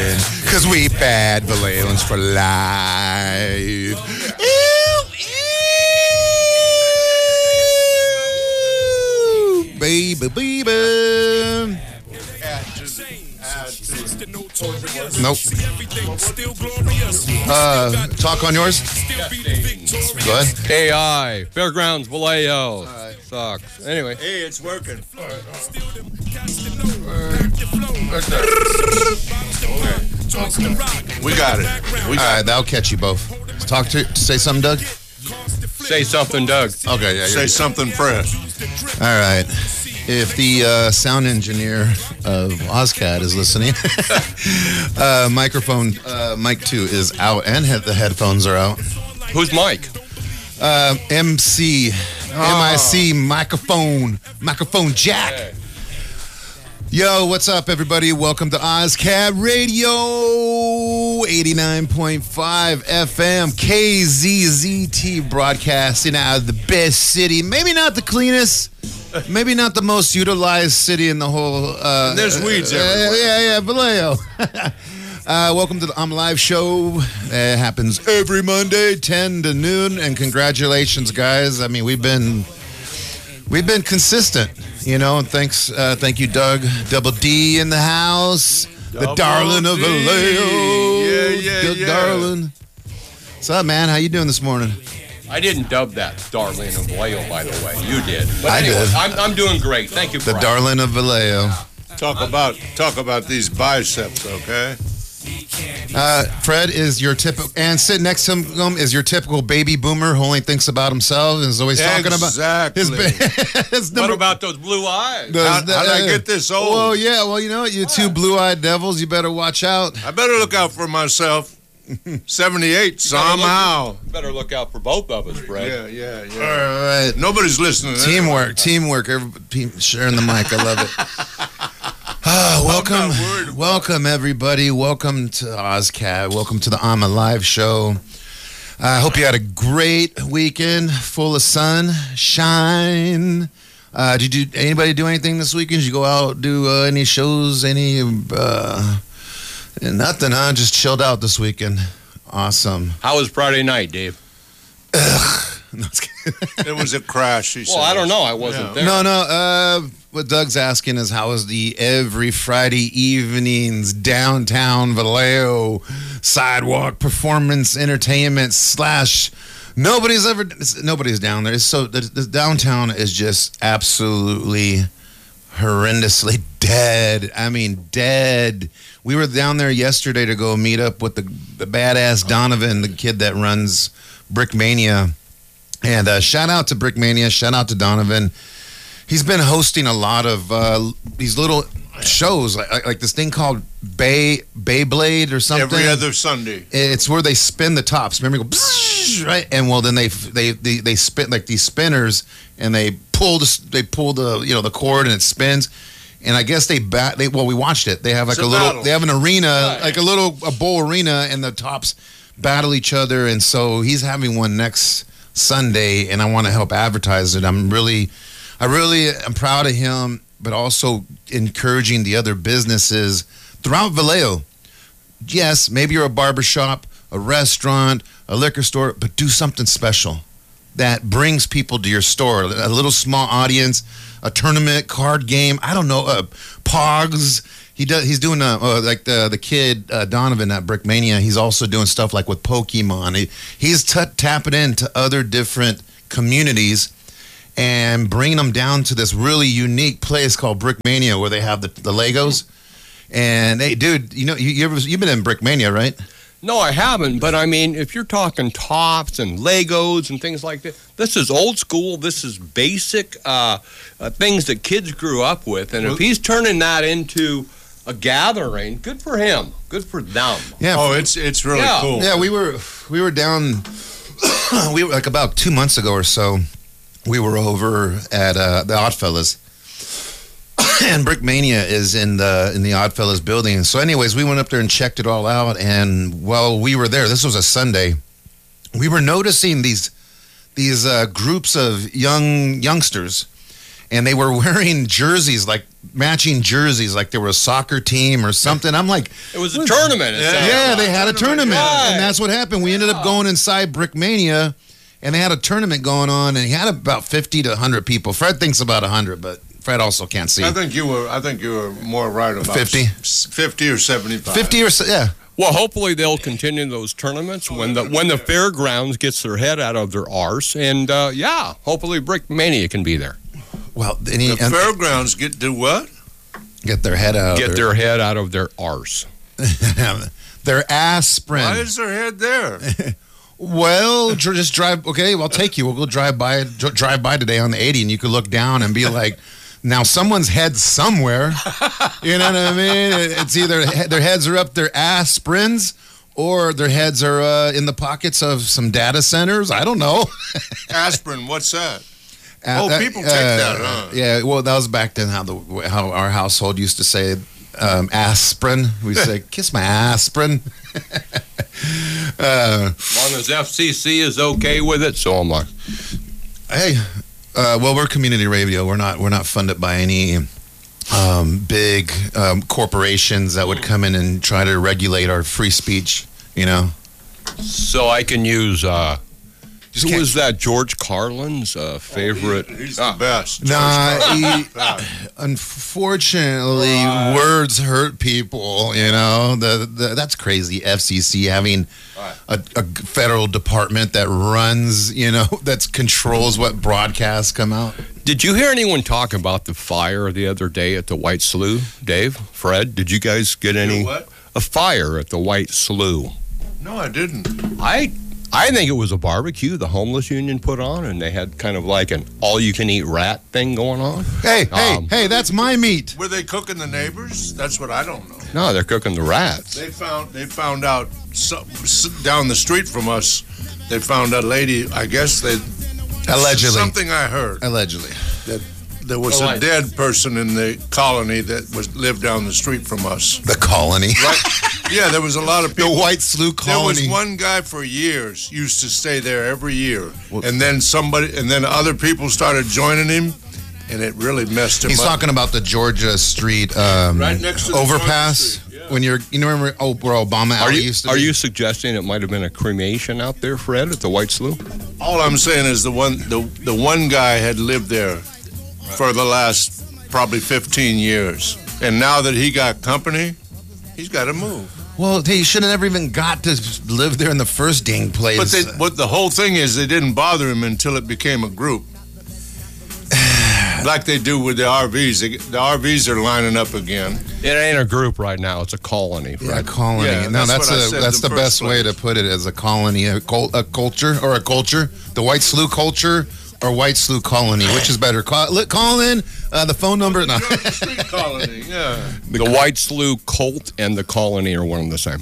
Valleyan. Cause we bad Valleans for life. Baby, baby. Nope. Talk on yours? Go ahead. AI, Fairgrounds, Vallejo. Sucks. Anyway. Hey, it's working. We got it. All right, that'll catch you both. Say something, Doug? Say something, Doug. Okay, yeah. Say something fresh. All right. If the sound engineer of OzCat is listening, microphone, mic 2 is out and the headphones are out. Who's Mike? MC, MIC, microphone jack. Hey. Yo, what's up, everybody? Welcome to OzCat Radio, 89.5 FM, KZZT, broadcasting out of the best city. Maybe not the cleanest, maybe not the most utilized city in the whole... There's weeds everywhere. Vallejo. Welcome to the Live show. It happens every Monday, 10 to noon, and congratulations, guys. I mean, we've been consistent, you know, and thank you, Doug. Double D in the house. The darling of Vallejo. Yeah. Darling. What's up, man? How you doing this morning? I didn't dub that darling of Vallejo, by the way. You did. But I anyway, did. I'm doing great. Thank you for The darling of Vallejo. Talk about these biceps, okay? Fred is your typical, and sitting next to him is your typical baby boomer who only thinks about himself and is always talking about his What about those blue eyes? How did I get this old? Well, yeah, well, you know, you two blue-eyed devils, you better watch out. I better look out for myself. 78 somehow. Better look out for both of us, Fred. Yeah. All right. Nobody's listening. Teamwork. Everybody sharing the mic. I love it. Welcome, everybody. Welcome to OzCat. Welcome to the I'm Alive show. I hope you had a great weekend, full of sunshine. Did anybody do anything this weekend? Did you go out, do any shows, nothing, huh? Just chilled out this weekend. Awesome. How was Friday night, Dave? No, it's kidding. It was a crash, he said. Well, I don't know. I wasn't there. No. What Doug's asking is how is the every Friday evenings downtown Vallejo sidewalk performance entertainment / nobody's down there. So the downtown is just absolutely horrendously dead. I mean, dead. We were down there yesterday to go meet up with the badass Donovan, the kid that runs Brickmania. And shout out to Brickmania, shout out to Donovan. He's been hosting a lot of these little shows, like this thing called Beyblade or something. Every other Sunday. It's where they spin the tops. Remember, go right, and well, then they spin like these spinners, and they pull the cord and it spins. And I guess we watched it. They have like they have an arena, like a bowl arena, and the tops battle each other. And so he's having one next Sunday, and I want to help advertise it. I really am proud of him, but also encouraging the other businesses throughout Vallejo. Yes, maybe you're a barbershop, a restaurant, a liquor store, but do something special that brings people to your store. A little small audience, a tournament, card game. I don't know, Pogs. He's doing like the kid Donovan at Brickmania. He's also doing stuff like with Pokemon. He's tapping into other different communities and bringing them down to this really unique place called Brickmania, where they have the Legos. And hey, dude, you know you've been in Brickmania, right? No, I haven't. But I mean, if you're talking tops and Legos and things like that, this is old school. This is basic things that kids grew up with. And if he's turning that into a gathering, good for him. Good for them. Yeah. Oh, it's really cool. Yeah, we were down. We were like about 2 months ago or so. We were over at the Oddfellas, and Brickmania is in the Oddfellas building. So, anyways, we went up there and checked it all out. And while we were there, this was a Sunday, we were noticing these groups of youngsters. and they were wearing jerseys, like matching jerseys, like they were a soccer team or something. I'm like, it was a tournament. yeah, they had a tournament, Right. and that's what happened. We ended up going inside Brickmania, and they had a tournament going on, and he had about 50 to 100 people. Fred thinks about 100, but Fred also can't see. I think you were more right about 50? 50 or 75. 50 or so, yeah. Well, hopefully they'll continue those tournaments when the fairgrounds gets their head out of their arse, and hopefully Brickmania can be there. Well, The fairgrounds do what? get their head out. Get their head out of their arse. their aspirin. Why is their head there? Well, just drive. Okay, well, I'll take you. We'll go drive by today on the 80, and you could look down and be like, now someone's head somewhere. You know what I mean? It's either their heads are up their aspirins, or their heads are in the pockets of some data centers. I don't know. Aspirin, what's that? People take that, huh? Yeah, well, that was back then how our household used to say aspirin. We say, kiss my aspirin. As long as FCC is okay with it, so am I. Hey, well, we're community radio. We're not funded by any big corporations that would come in and try to regulate our free speech. You know. So I can use. Who was that? George Carlin's favorite. He's the best. Nah, unfortunately, words hurt people. You know, that's crazy. FCC having a federal department that runs, that controls what broadcasts come out. Did you hear anyone talk about the fire the other day at the White Slough? Dave, Fred, did you guys get any? What? A fire at the White Slough. No, I didn't. I think it was a barbecue the homeless union put on, and they had kind of like an all-you-can-eat rat thing going on. Hey, that's my meat. Were they cooking the neighbors? That's what I don't know. No, they're cooking the rats. They found out down the street from us. They found a lady. I guess they Allegedly. Something I heard. Allegedly. That there was a dead person in the colony that lived down the street from us. The colony. Right? Yeah, there was a lot of people. The White Slough colony. There was one guy for years used to stay there every year, and then other people started joining him, and it really messed him up. He's talking about the Georgia Street right next to the overpass. Street, yeah. When you remember where Obama Alley used to be? Are you suggesting it might have been a cremation out there, Fred, at the White Slough? All I'm saying is the one guy had lived there for the last probably 15 years, and now that he got company, he's got to move. Well, he should have never even got to live there in the first dang place. But the whole thing is they didn't bother him until it became a group. Like they do with the RVs. The RVs are lining up again. It ain't a group right now. It's a colony. Yeah, a colony. Yeah, no, that's the best way to put it, as a colony, a culture. The White Slough culture or White Slough colony. Which is better? Call in. The phone number. No. The street colony. Yeah. The White Slough cult and the colony are one and the same.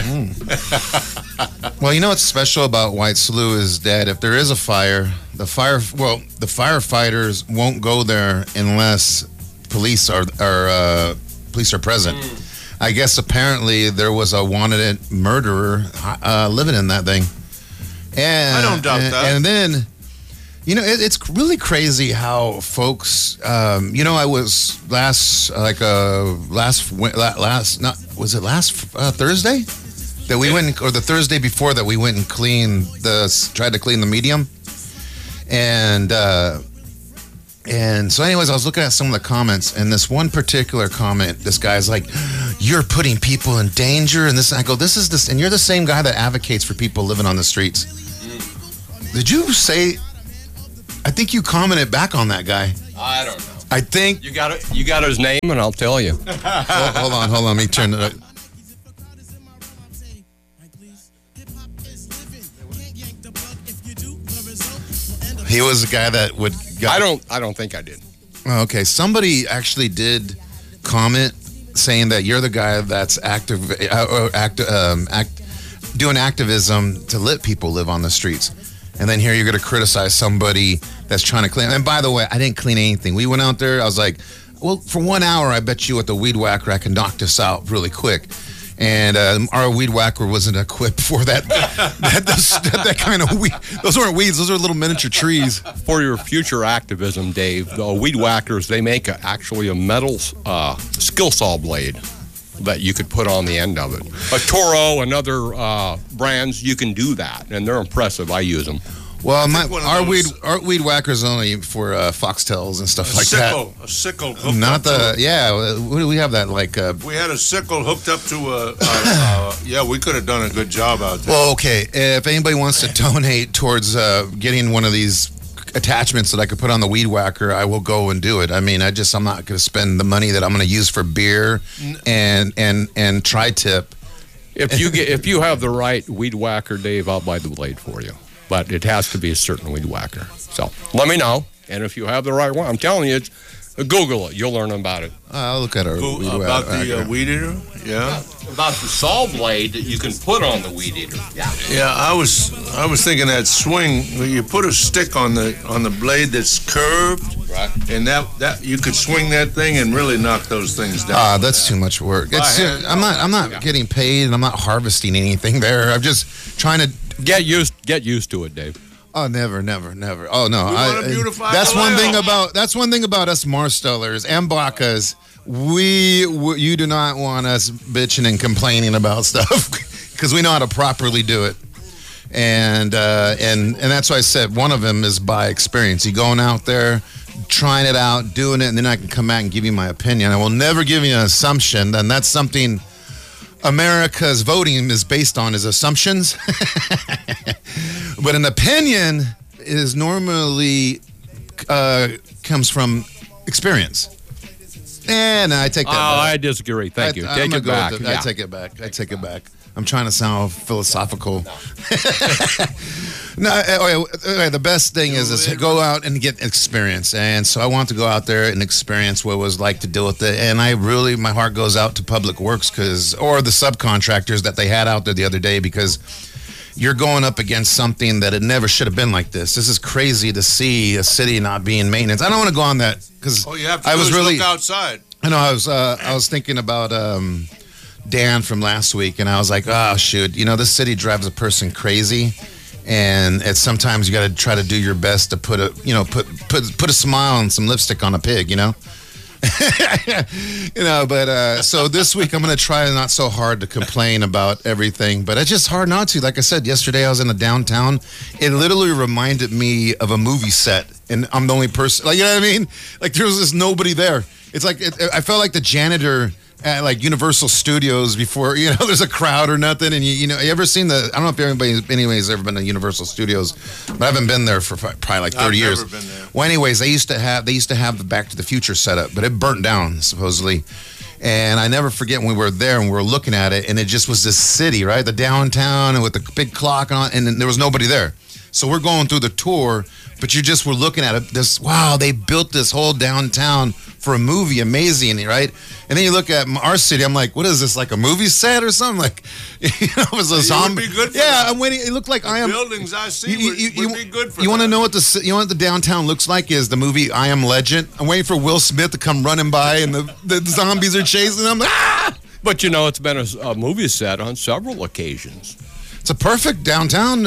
Well, you know what's special about White Slough is that if there is a fire, the firefighters won't go there unless police are present. I guess apparently there was a wanted murderer living in that thing. And I don't doubt that. And then, it's really crazy how folks. I was last Thursday that we went, or the Thursday before that we went and tried to clean the medium, and so anyways, I was looking at some of the comments, and this one particular comment, this guy's like, "You're putting people in danger," and this. And I go, "This is this," and you're the same guy that advocates for people living on the streets. Did you say? I think you commented back on that guy. I don't know. I think You got his name, and I'll tell you. hold on. Let me turn it up. He was the guy that would. I don't think I did. Okay, somebody actually did comment saying that you're the guy that's doing activism to let people live on the streets. And then here you're going to criticize somebody that's trying to clean. And by the way, I didn't clean anything. We went out there. I was like, well, for 1 hour, I bet you at the weed whacker I can knock this out really quick. And our weed whacker wasn't equipped for that. that kind of weed. Those weren't weeds. Those are little miniature trees. For your future activism, Dave, the weed whackers, they make actually a metal skill saw blade that you could put on the end of it. A Toro and other brands, you can do that, and they're impressive. I use them. Well, our weed whacker's only for foxtails and stuff like that. A sickle. Hooked Not up we have that like. We had a sickle hooked up to we could have done a good job out there. Well, okay. If anybody wants to donate towards getting one of these attachments that I could put on the weed whacker, I will go and do it. I mean, I'm not going to spend the money that I'm going to use for beer and tri-tip. If you have the right weed whacker, Dave, I'll buy the blade for you. But it has to be a certain weed whacker. So let me know. And if you have the right one, I'm telling you, Google it. You'll learn about it. I'll look at our weed about the weed eater. Yeah. About the saw blade that you can put on the weed eater. Yeah. Yeah, I was thinking that swing. You put a stick on the blade that's curved, right? And that you could swing that thing and really knock those things down. That's too much work. I'm not getting paid, and I'm not harvesting anything there. I'm just trying to get used to it, Dave. Oh, never. Oh no, that's one thing about us Marstellers and Bacas. You do not want us bitching and complaining about stuff because we know how to properly do it. And that's why I said one of them is by experience. You going out there, trying it out, doing it, and then I can come back and give you my opinion. I will never give you an assumption, and that's something America's voting is based on, is assumptions. But an opinion is normally comes from experience. And I take that back. I disagree. Thank you. Take it back. I take it back. I'm trying to sound philosophical. No, okay, the best thing is go out and get experience. And so I want to go out there and experience what it was like to deal with it. And my heart goes out to Public Works or the subcontractors that they had out there the other day, because you're going up against something that it never should have been like this. This is crazy to see a city not being maintenance. I don't want to go on that because you have to look outside. I know. I was thinking about Dan from last week, and I was like, oh shoot, this city drives a person crazy, and sometimes you got to try to do your best to put a smile and some lipstick on a pig, But so this week I'm going to try not so hard to complain about everything, but it's just hard not to. Like I said, yesterday I was in the downtown. It literally reminded me of a movie set, and I'm the only person. Like, you know what I mean? Like, there was just nobody there. It's like I felt like the janitor at like Universal Studios before, there's a crowd or nothing. And you ever seen I don't know if anybody's ever been to Universal Studios, but I haven't been there for probably like 30 years. I've never been there. Well, anyways, they used to have the Back to the Future setup, but it burnt down supposedly. And I never forget when we were there and we were looking at it, and it just was this city, right? The downtown, and with the big clock on, and there was nobody there. So we're going through the tour, but you just were looking at it. Wow, they built this whole downtown for a movie, amazing, right? And then you look at our city, I'm like, what is this, like a movie set or something? Like, it was a zombie. Would be good for yeah, that. I'm waiting. It looked like I Am. Buildings I see would be good for You want to that. know what the downtown looks like? Is the movie I Am Legend? I'm waiting for Will Smith to come running by, and the zombies are chasing him. Ah! But it's been a movie set on several occasions. It's a perfect downtown.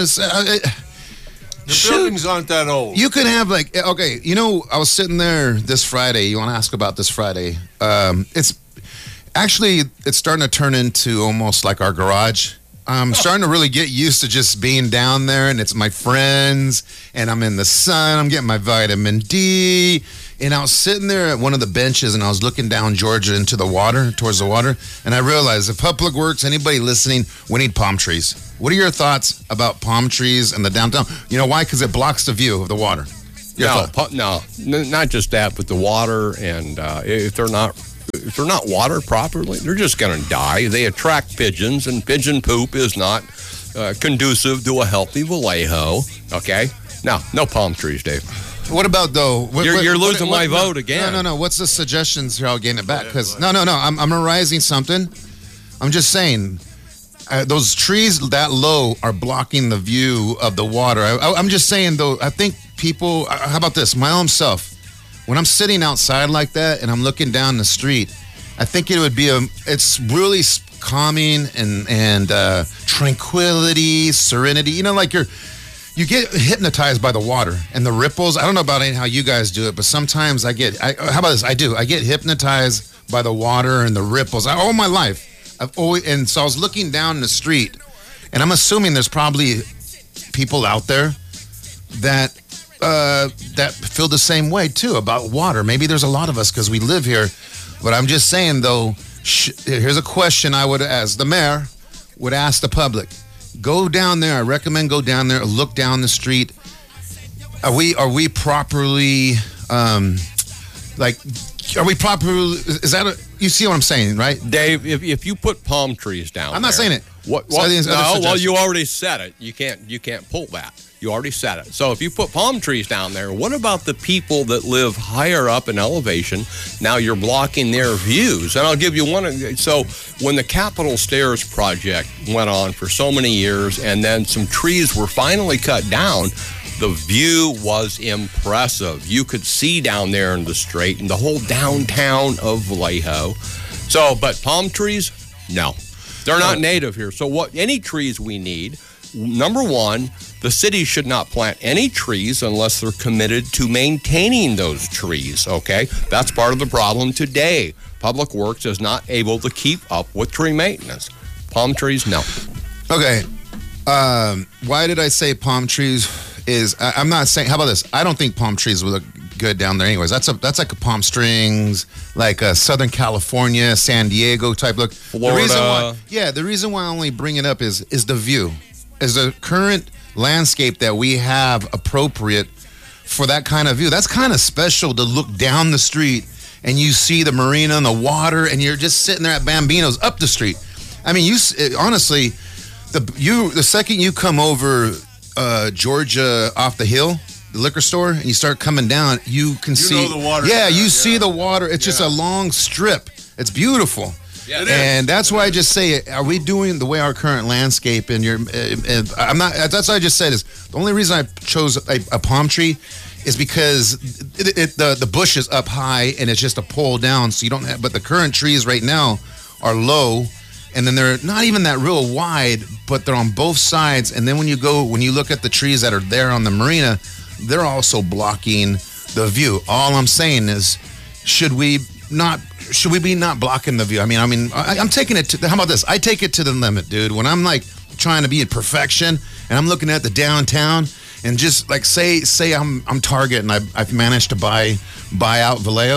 The buildings aren't that old. You could have I was sitting there this Friday. You want to ask about this Friday? It's starting to turn into almost like our garage. I'm starting to really get used to just being down there, and it's my friends, and I'm in the sun. I'm getting my vitamin D, and I was sitting there at one of the benches, and I was looking down Georgia into the water, towards the water, and I realized if Public Works, anybody listening, we need palm trees. What are your thoughts about palm trees and the downtown? You know why? Because it blocks the view of the water. No, not just that, but the water, and if they're not watered properly, they're just going to die. They attract pigeons, and pigeon poop is not conducive to a healthy Vallejo. Okay? No palm trees, Dave. What about though? You're losing my vote again. No. What's the suggestions here? I'll gain it back because no. I'm arising something. I'm just saying. Those trees that low are blocking the view of the water. I'm just saying, though, I think people, how about this? My own self, when I'm sitting outside like that and I'm looking down the street, I think it would be it's really calming and tranquility, serenity. You know, like you get hypnotized by the water and the ripples. I don't know about how you guys do it, but sometimes how about this? I get hypnotized by the water and the ripples. All my life, and so I was looking down the street, and I'm assuming there's probably people out there that feel the same way too about water. Maybe there's a lot of us because we live here, but I'm just saying though. Here's a question I would ask. The mayor would ask the public. Go down there. I recommend go down there. Look down the street. Are we properly are we properly? Is that you see what I'm saying, right? Dave, if you put palm trees down, I'm not saying it. What? So no, well, you already said it. You can't pull that. You already said it. So if you put palm trees down there, what about the people that live higher up in elevation? Now you're blocking their views. And I'll give you one. So when the Capitol Stairs project went on for so many years, and then some trees were finally cut down, the view was impressive. You could see down there in the straight and the whole downtown of Vallejo. So, but palm trees, no. They're not native here. So any trees we need, number one, the city should not plant any trees unless they're committed to maintaining those trees, okay? That's part of the problem today. Public Works is not able to keep up with tree maintenance. Palm trees, no. Okay. Why did I say palm trees? I'm not saying, how about this? I don't think palm trees would look good down there anyways. That's like a Palm Springs, like a Southern California, San Diego type look. Florida. The reason why I only bring it up is the view. Is the current landscape that we have appropriate for that kind of view? That's kind of special to look down the street and you see the marina and the water and you're just sitting there at Bambino's up the street. I mean, honestly, the second you come over Georgia off the hill, the liquor store, and you start coming down, you can see the water. Yeah, you see the water. It's just a long strip. It's beautiful. Yeah, and that's why I just say, are we doing the way our current landscape and I'm not, that's what I just said is the only reason I chose a palm tree is because the bush is up high and it's just a pole down, so you don't have, but the current trees right now are low, and then they're not even that real wide, but they're on both sides, and then when you look at the trees that are there on the marina, they're also blocking the view. All I'm saying is, should we be not blocking the view? I mean, I'm taking it to, how about this? I take it to the limit, dude. When I'm like trying to be in perfection and I'm looking at the downtown and just like say I'm Target and I've managed to buy out Vallejo.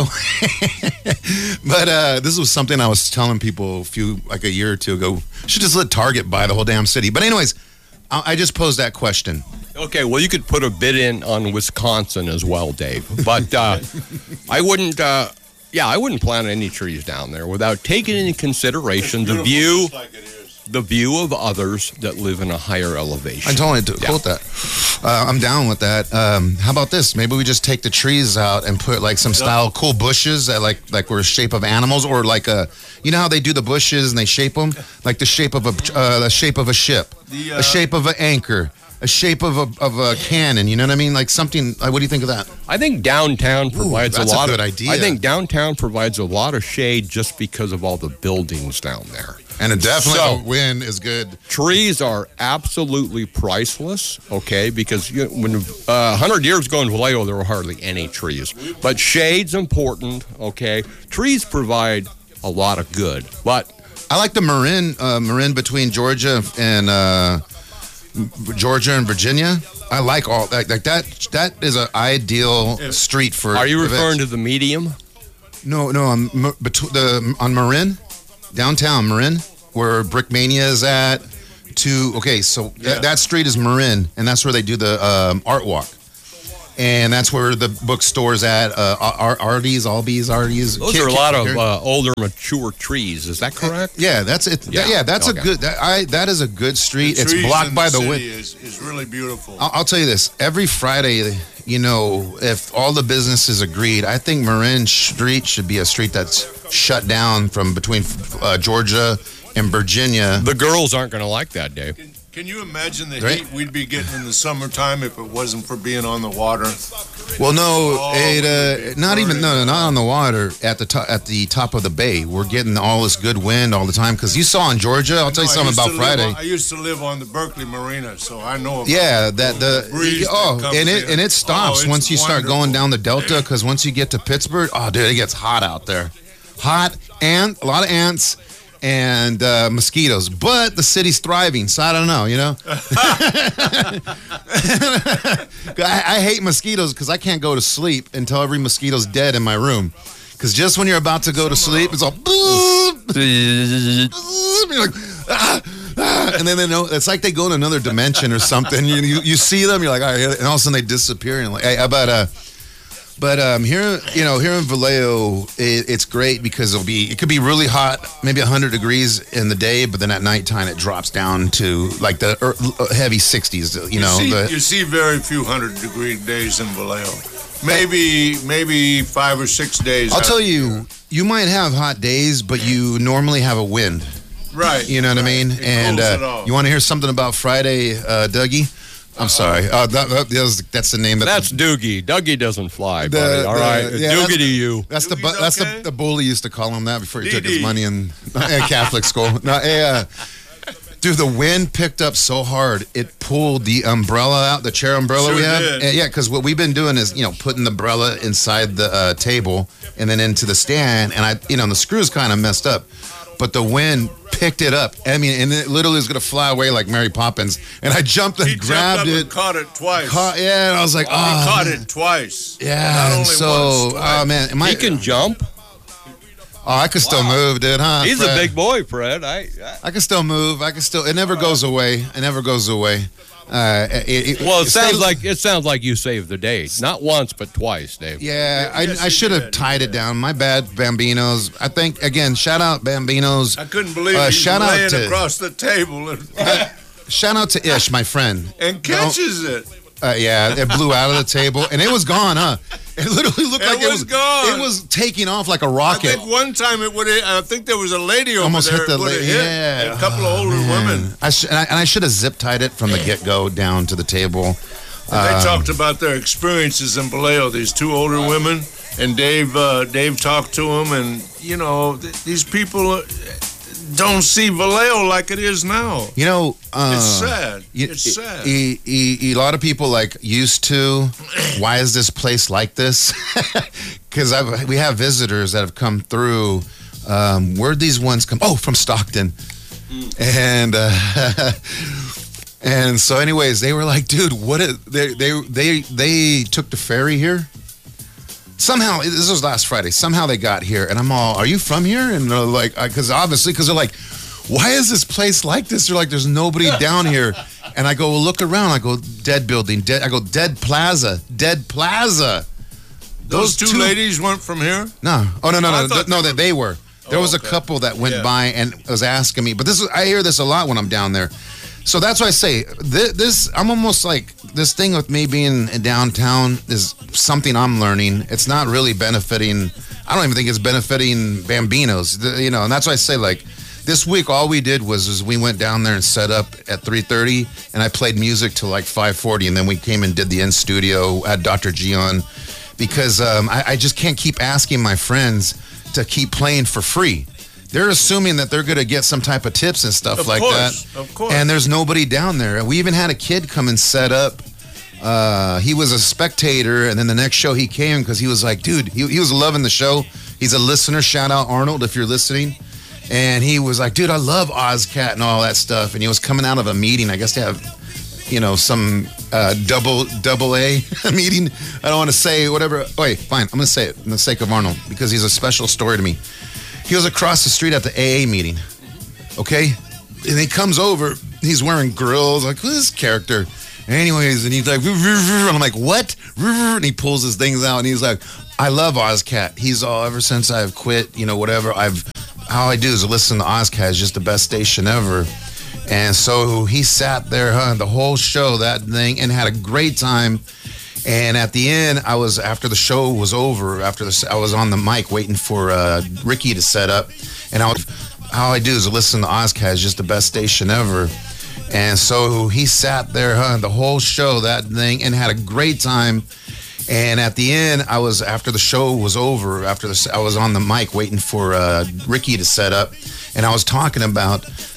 But this was something I was telling people a year or two ago. Should just let Target buy the whole damn city. But anyways, I just posed that question. Okay, well, you could put a bid in on Wisconsin as well, Dave. But I wouldn't plant any trees down there without taking into consideration the view of others that live in a higher elevation. I totally quote that. I'm down with that. How about this? Maybe we just take the trees out and put like some cool bushes that like were a shape of animals, or like you know how they do the bushes and they shape them like the shape of a ship, a shape of an anchor, a shape of a cannon. You know what I mean? Like something. What do you think of that? I think downtown provides that's a good idea. I think downtown provides a lot of shade just because of all the buildings down there. And it definitely the wind is good. Trees are absolutely priceless, okay, because when 100 years ago in Vallejo, there were hardly any trees. But shade's important, okay? Trees provide a lot of good, but I like the Marin between Georgia and Virginia. I like all that. Like that is an ideal street for. Are you referring to the medium? No. On Marin, downtown Marin, where Brickmania is at. So that street is Marin, and that's where they do the art walk. And that's where the bookstore's at. Artie's. Those are a lot of older, mature trees. Is that correct? Yeah, that's it. Yeah, that's okay. That is a good street. It's blocked by the wind. Is really beautiful. I'll tell you this. Every Friday, if all the businesses agreed, I think Marin Street should be a street that's shut down from between Georgia and Virginia. The girls aren't going to like that, Dave. Can you imagine the Right. heat we'd be getting in the summertime if it wasn't for being on the water? Well, no, Oh, not even not on the water at the top of the bay. We're getting all this good wind all the time because you saw in Georgia. I'll tell you No, I something used about to live Friday. on- I used to live on the Berkeley Marina, so I know about Yeah, that the breeze that comes and in. it stops it's once you start wonderful. going down the Delta because once you get to Pittsburgh, oh dude, it gets hot out there, hot and a lot of ants and mosquitoes. But the city's thriving, so I don't know, you know. I hate mosquitoes because I can't go to sleep until every mosquito's dead in my room. Because just when you're about to go to sleep, it's all boop, you're like, and then they know it's like they go in another dimension or something. You see them, you're like, all right, and all of a sudden they disappear. And like, hey, but here, here in Vallejo, it's great because it could be really hot, maybe 100 degrees in the day, but then at nighttime it drops down to like the heavy 60s. You see very few 100-degree days in Vallejo. Maybe 5 or 6 days. I'll tell you, you might have hot days, but you normally have a wind. Right. You know what I mean? It And cools it off. you want to hear something about Friday, Dougie? I'm sorry. That's the name. That's Doogie. Dougie doesn't fly, The- buddy. All the- right. yeah, Doogie to you. That's Doogie's okay? the bully used to call him that before he took his DD. money in Catholic school. No, dude, the wind picked up so hard it pulled the umbrella out, the chair umbrella Sure we have. did. Yeah, because what we've been doing is putting the umbrella inside the table and then into the stand, and the screws kind of messed up, but the wind picked it up. I mean, and it literally was gonna fly away like Mary Poppins, and I jumped and He jumped grabbed up it. and caught it twice. Yeah, and I was like, He oh, caught man. it twice. Yeah, Not and only so, once, twice. oh man, He can jump. I could still move, dude, huh? He's Fred? a big boy, Fred. I can still move. It never goes away. It never goes away. It sounds like you saved the day. Not once, but twice, Dave. Yeah, Yes, I he should have did. tied it down. My bad, Bambinos. I think, again, shout out Bambinos. I couldn't believe he's shout out laying to- across the table and, Shout out to Ish, my friend. and catches it. Yeah, it blew out of the table, and it was gone, huh? It literally looked It like was gone. It was taking off like a I rocket. think one time it would. I think there was a lady over Almost there. hit the it would have lady. hit, Yeah. and a couple of older Man. women. I should have zip tied it from the get go down to the table. They talked about their experiences in Vallejo. These two older women, and Dave talked to them, and these people don't see Vallejo like it is now. It's sad. It's sad. A lot of people used to. Why is this place like this? Because we have visitors that have come through. Where'd these ones come? Oh, from Stockton, and and so, anyways, they were like, dude, they took the ferry here. Somehow, this was last Friday. Somehow they got here, and I'm all, are you from here? And they're like, because they're like, why is this place like this? They're like, there's nobody down here. And I go, well, look around. I go, dead building, dead. I go, dead plaza. Those two ladies weren't from here. No. Oh, no. I thought No, that they were. There was a okay. couple that went Yeah. by and was asking me. But I hear this a lot when I'm down there. So that's why I say this. I'm almost like this thing with me being in downtown is something I'm learning. It's not really benefiting. I don't even think it's benefiting Bambinos. And that's why I say this week all we did was we went down there and set up at 3:30, and I played music till 5:40, and then we came and did the in studio. Had Dr. G on because I just can't keep asking my friends to keep playing for free. They're assuming that they're going to get some type of tips and stuff Of like course, that. of course. And there's nobody down there. We even had a kid come and set up. He was a spectator, and then the next show he came because he was like, dude, he was loving the show. He's a listener. Shout out Arnold if you're listening. And he was like, dude, I love Ozcat and all that stuff. And he was coming out of a meeting. I guess they have, some double A meeting. I don't want to say whatever. Oh, wait, fine. I'm going to say it in the sake of Arnold because he's a special story to me. He was across the street at the AA meeting, okay? And he comes over, he's wearing grills, like, who's this character? Anyways, and he's like, and I'm like, what? And he pulls his things out, and he's like, I love Ozcat. He's all, ever since I've quit, whatever, all I do is listen to Ozcat. It's just the best station ever. And so he sat there, the whole show, that thing, and had a great time. And at the end, after the show was over, I was on the mic waiting for Ricky to set up. And all I do is listen to Ozcat. It's just the best station ever. And so he sat there the whole show, that thing, and had a great time. And at the end, after the show was over, I was on the mic waiting for Ricky to set up, and I was talking about